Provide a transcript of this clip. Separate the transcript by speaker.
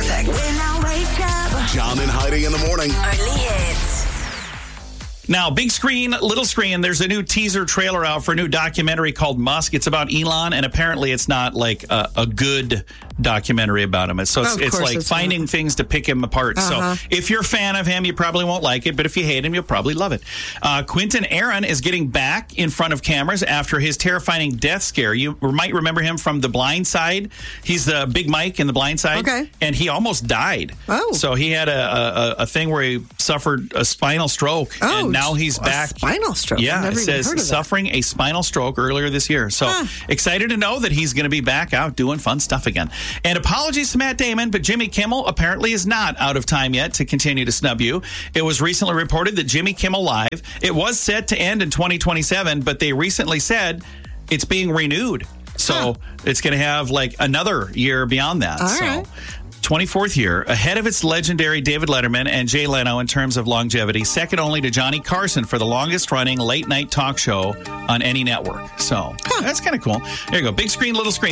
Speaker 1: Perfect.
Speaker 2: When I wake up.
Speaker 1: John and Heidi in the morning.
Speaker 2: Only hits.
Speaker 3: Now, big screen, little screen, there's a new teaser trailer out for a new documentary called Musk. It's about Elon, and apparently it's not like a good documentary about him. So it's like finding things to pick him apart. So if you're a fan of him, you probably won't like it, but if you hate him, you'll probably love it. Quentin Aaron is getting back in front of cameras after his terrifying death scare. You might remember him from The Blind Side. He's the Big Mike in The Blind Side.
Speaker 4: Okay.
Speaker 3: And he almost died.
Speaker 4: Oh.
Speaker 3: So he had a thing where he suffered a spinal stroke.
Speaker 4: Oh,
Speaker 3: and now he's back.
Speaker 4: Spinal stroke.
Speaker 3: Yeah,
Speaker 4: I've never
Speaker 3: it
Speaker 4: even
Speaker 3: says
Speaker 4: heard of that.
Speaker 3: suffering a spinal stroke earlier this year. So excited to know that he's going to be back out doing fun stuff again. And apologies to Matt Damon, but Jimmy Kimmel apparently is not out of time yet to continue to snub you. It was recently reported that Jimmy Kimmel Live, it was set to end in 2027, but they recently said it's being renewed. So it's going to have like another year beyond that.
Speaker 4: All
Speaker 3: so
Speaker 4: right.
Speaker 3: 24th year, ahead of its legendary David Letterman and Jay Leno in terms of longevity, second only to Johnny Carson for the longest running late night talk show on any network. So that's kind of cool. There you go. Big screen, little screen.